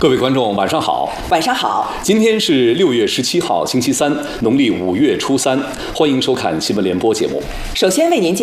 各位观众，晚上好。 晚上好。 今天是6月17号，星期三，农历5月初3。欢迎收看新闻联播节目。 首先为您